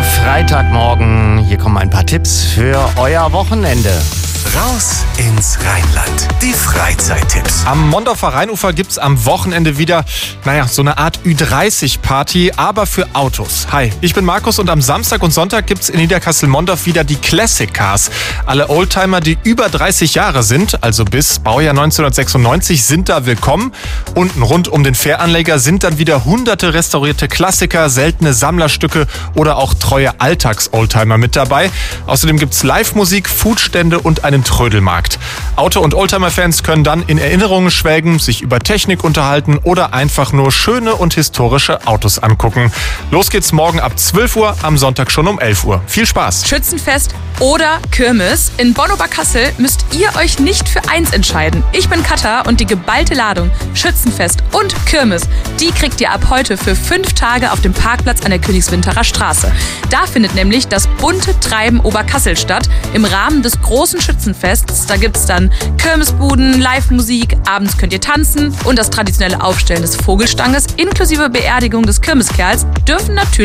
Freitagmorgen. Hier kommen ein paar Tipps für euer Wochenende. Raus ins Rheinland. Die Freizeittipps. Am Mondorfer Rheinufer gibt's am Wochenende wieder, so eine Art Ü30-Party, aber für Autos. Hi, ich bin Markus und am Samstag und Sonntag gibt's in Niederkassel-Mondorf wieder die Classic Cars. Alle Oldtimer, die über 30 Jahre sind, also bis Baujahr 1996, sind da willkommen. Unten rund um den Fähranleger sind dann wieder hunderte restaurierte Klassiker, seltene Sammlerstücke oder auch treue Alltags-Oldtimer mit dabei. Außerdem gibt's Live-Musik, Foodstände und einen Trödelmarkt. Auto- und Oldtimer-Fans können dann in Erinnerungen schwelgen, sich über Technik unterhalten oder einfach nur schöne und historische Autos angucken. Los geht's morgen ab 12 Uhr, am Sonntag schon um 11 Uhr. Viel Spaß! Schützenfest oder Kirmes. In Bonn-Oberkassel müsst ihr euch nicht für eins entscheiden. Ich bin Katha und die geballte Ladung Schützenfest und Kirmes, die kriegt ihr ab heute für 5 Tage auf dem Parkplatz an der Königswinterer Straße. Da findet nämlich das bunte Treiben Oberkassel statt im Rahmen des großen Schützenfests. Da gibt's dann Kirmesbuden, Live-Musik, abends könnt ihr tanzen und das traditionelle Aufstellen des Vogelstanges inklusive Beerdigung des Kirmeskerls dürfen natürlich